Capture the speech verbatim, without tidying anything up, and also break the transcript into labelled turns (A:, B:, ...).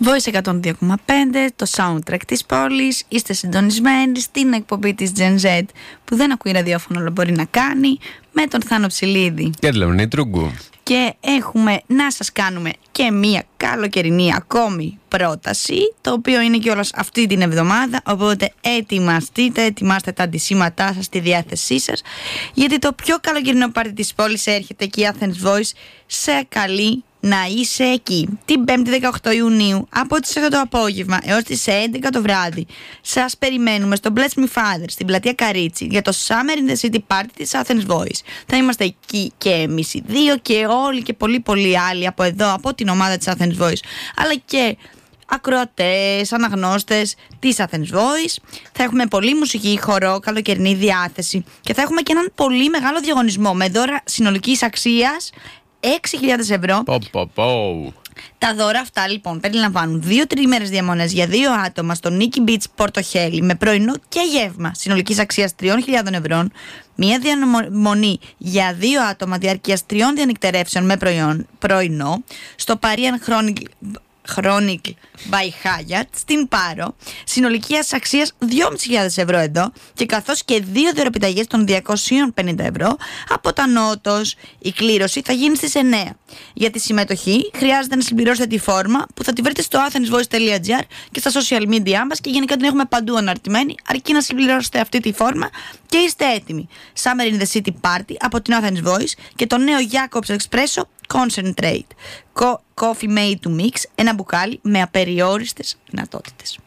A: Voice εκατόν δύο κόμμα πέντε, το soundtrack της πόλης. Είστε συντονισμένοι στην εκπομπή της Gen Z που δεν ακούει ραδιόφωνο αλλά μπορεί να κάνει, με τον Θάνο Ψηλίδη
B: και τη Λεωνή Τρούγκου.
A: Και έχουμε να σας κάνουμε και μία καλοκαιρινή ακόμη πρόταση, το οποίο είναι κιόλας αυτή την εβδομάδα. Οπότε ετοιμαστείτε, ετοιμάστε τα αντισήματά σας στη διάθεσή σας, γιατί το πιο καλοκαιρινό πάρτι της πόλης έρχεται και η Athens Voice σε καλή να είσαι εκεί την πέμπτη δεκαοκτώ Ιουνίου από τις επτά το απόγευμα έως τις έντεκα το βράδυ. Σας περιμένουμε στο Bless Me Father στην πλατεία Καρίτσι για το Summer in the City Party της Athens Voice. Θα είμαστε εκεί και εμείς οι δύο και όλοι και πολύ πολύ άλλοι από εδώ, από την ομάδα της Athens Voice, αλλά και ακροατές, αναγνώστες της Athens Voice. Θα έχουμε πολύ μουσική, χορό, καλοκαιρινή διάθεση και θα έχουμε και έναν πολύ μεγάλο διαγωνισμό με δώρα συνολικής αξίας έξι χιλιάδες ευρώ.
B: Πω, πω, πω.
A: Τα δώρα αυτά λοιπόν περιλαμβάνουν δύο τριήμερες διαμονές για δύο άτομα στο Nikki Beach Πορτοχέλη με πρωινό και γεύμα συνολικής αξίας τριών χιλιάδων ευρώ, μία διαμονή για δύο άτομα διαρκείας τριών διανυκτερεύσεων με προϊόν, πρωινό στο Parian Chronicle Chronicle by Hyatt στην Πάρο, συνολική αξίας δυόμισι χιλιάδες ευρώ εδώ, και καθώς και δύο δωρεπιταγές των διακόσια πενήντα ευρώ από τα Νότος. Η κλήρωση θα γίνει στις εννέα. Για τη συμμετοχή χρειάζεται να συμπληρώσετε τη φόρμα που θα τη βρείτε στο athensvoice τελεία gr και στα social media μας, και γενικά την έχουμε παντού αναρτημένη, αρκεί να συμπληρώσετε αυτή τη φόρμα και είστε έτοιμοι. Summer in the City Party από την Athens Voice και το νέο Jacobs Espresso Concentrate. Co- coffee made to mix, ένα μπουκάλι με απεριόριστες δυνατότητες.